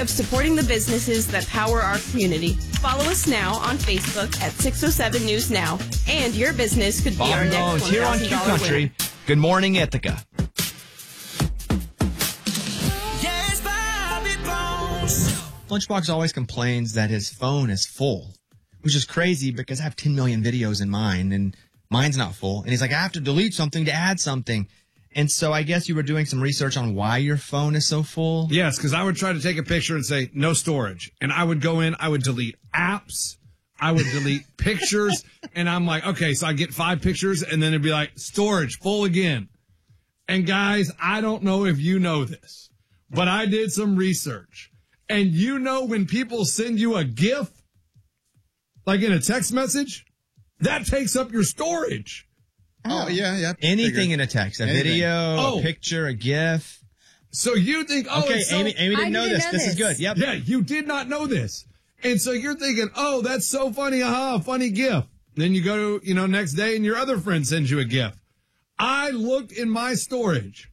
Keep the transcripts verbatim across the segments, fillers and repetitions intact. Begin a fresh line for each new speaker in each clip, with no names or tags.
of supporting the businesses that power our community. Follow us now on Facebook at six oh seven News Now, and your business could be
Bob
our next
Jones here on
one thousand
Q
dollars
Country.
winner.
Good morning, Ithaca. Lunchbox always complains that his phone is full, which is crazy because I have ten million videos in mine and mine's not full. And he's like, I have to delete something to add something. And so I guess you were doing some research on why your phone is so full.
Yes, because I would try to take a picture and say, no storage. And I would go in, I would delete apps, I would delete pictures. And I'm like, okay, so I get five pictures and then it'd be like, storage, full again. And guys, I don't know if you know this, but I did some research. And you know when people send you a GIF, like in a text message, that takes up your storage.
Oh, yeah, yeah.
Anything
Figured.
in a text, a
Anything.
video,
Oh.
a picture, a GIF.
So you think, oh,
Okay,
it's so-
Amy, Amy didn't
I
know
didn't
this.
know
This is
this.
good. Yep.
Yeah, you did not know this. And so you're thinking, oh, that's so funny. Aha, funny GIF. Then you go, you know, next day and your other friend sends you a GIF. I looked in my storage.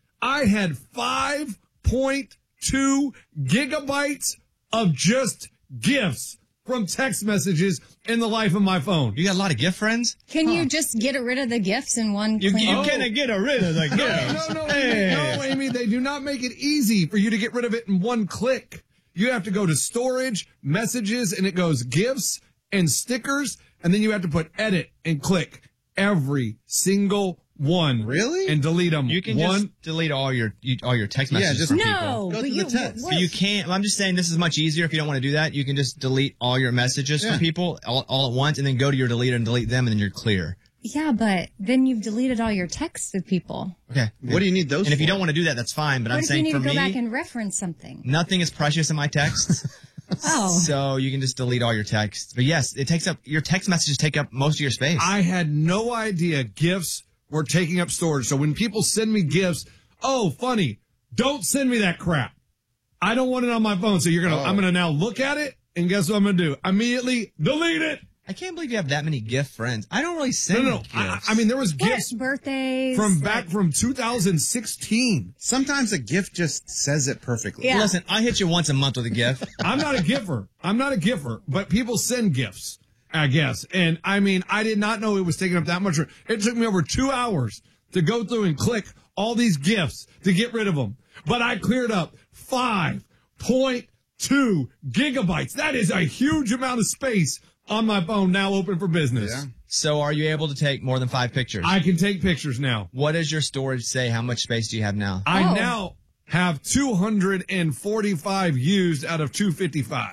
I had five point two gigabytes of just GIFs from text messages in the life of my phone.
You got a lot of GIF friends?
Can you just get rid of the gifts in one
You,
clean?
you
Oh.
can't get rid of the
No,
GIFs.
no, no,
Hey.
Amy, no, Amy, they do not make it easy for you to get rid of it in one click. You have to go to storage, messages, and it goes GIFs and stickers, and then you have to put edit and click every single one.
Really?
And delete them.
You can
one.
just delete all your you, all your text
Yeah,
messages
just-
from
No,
people.
Go
but
to
you,
the text.
what-
But you can't. I'm just saying this is much easier if you don't want to do that. You can just delete all your messages
Yeah.
from people all, all at once and then go to your deleter and delete them and then you're clear.
yeah, but then you've deleted all your texts with people.
Okay.
What do you need those
And if you
for?
don't want to do that, that's fine. But
What
I'm
if you
saying
need
for
to go
me,
back and reference something?
nothing is precious in my texts.
Oh,
So you can just delete all your texts. But yes, it takes up your text messages take up most of your space.
I had no idea GIFs were taking up storage. So when people send me GIFs, oh, funny, don't send me that crap. I don't want it on my phone. So you're gonna,
Oh.
I'm gonna now look at it, and guess what I'm gonna do? Immediately delete it.
I can't believe you have that many GIF friends. I don't really send
No, no, no.
GIFs.
I, I mean, there was
what?
GIFs
Birthdays
from back
like-
from two thousand sixteen.
Sometimes a gift just says it perfectly.
Yeah.
Listen, I hit you once a month with a GIF.
I'm not a giffer. I'm not a giffer, but people send gifts, I guess. And I mean, I did not know it was taking up that much. It took me over two hours to go through and click all these gifts to get rid of them. But I cleared up five point two gigabytes. That is a huge amount of space on my phone now open for business.
Yeah.
So are you able to take more than five pictures?
I can take pictures now.
What does your storage say? How much space do you have now?
I
Oh.
now have two hundred forty-five used out of two hundred fifty-five.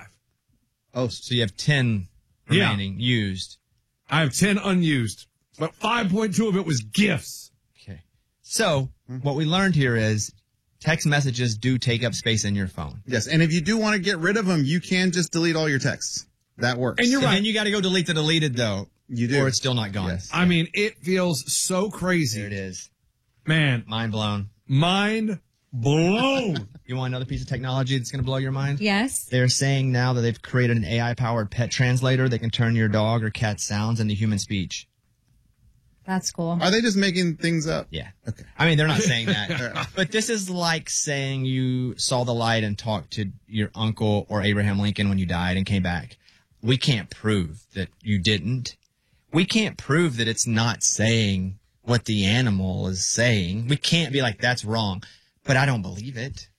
Oh,
So you have ten
Yeah.
remaining used.
I have ten unused, but five point two of it was gifts.
Okay. So what we learned here is text messages do take up space in your phone.
yes. And if you do want to get rid of them, you can just delete all your texts. That works.
And you're
And
right.
then you got to go delete the deleted though.
You do.
Or it's still not gone.
Yes.
I mean, it feels so crazy.
There it is.
Man,
Mind blown.
mind blown.
You want another piece of technology that's going to blow your mind?
Yes.
They're saying now that they've created an A I-powered pet translator that can turn your dog or cat sounds into human speech.
That's cool.
Are they just making things up?
Yeah.
Okay.
I mean, they're not saying that. But this is like saying you saw the light and talked to your uncle or Abraham Lincoln when you died and came back. We can't prove that you didn't. We can't prove that it's not saying what the animal is saying. We can't be like, that's wrong. But I don't believe it.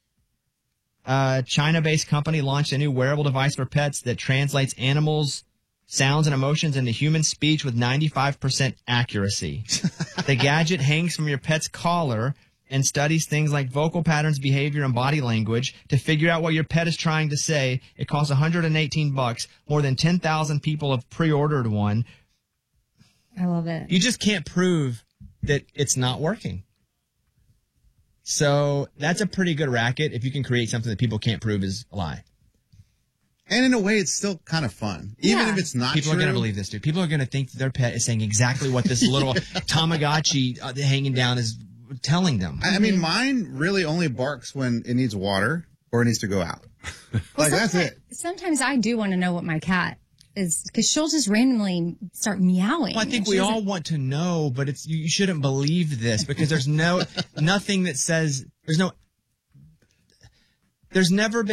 A China-based company launched a new wearable device for pets that translates animals' sounds and emotions into human speech with ninety-five percent accuracy. The gadget hangs from your pet's collar and studies things like vocal patterns, behavior, and body language to figure out what your pet is trying to say. It costs one hundred eighteen bucks. More than ten thousand people have pre-ordered one.
I love it.
You just can't prove that it's not working. So that's a pretty good racket if you can create something that people can't prove is a lie.
And in a way, it's still kind of fun. Even
Yeah.
if it's not
People
true.
are going to believe this, dude. People are going to think that their pet is saying exactly what this little Tamagotchi uh, hanging down is telling them.
I I mean, mine really only barks when it needs water or it needs to go out. Like, that's it.
Sometimes I do want to know what my cat is because she'll just randomly start meowing.
Well, I think
She
we
doesn't-
all want to know, but it's you, you shouldn't believe this because there's no nothing that says there's no there's never been